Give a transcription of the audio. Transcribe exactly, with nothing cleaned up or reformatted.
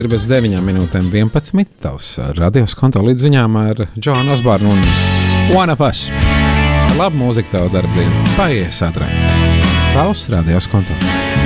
Ir bez deviņām minūtēm vienpadsmit. Tavs radios konto līdz ziņām ar Džonu Osbornu un One of Us. Labu mūziku tev darbdienu. Paies ātrāk. Tavs radios konto.